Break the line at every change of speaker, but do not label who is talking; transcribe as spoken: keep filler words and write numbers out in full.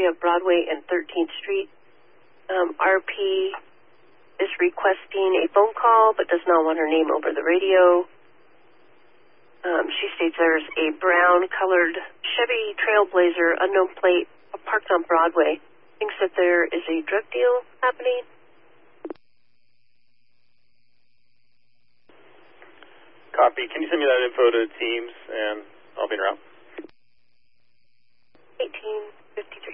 of Broadway and thirteenth Street. Um, R P is requesting a phone call but does not want her name over the radio. Um, she states there's a brown-colored Chevy Trailblazer, unknown plate, parked on Broadway. Thinks that there is a drug deal happening.
Copy. Can you send me that info to Teams, and I'll be in route?
eighteen fifty-three.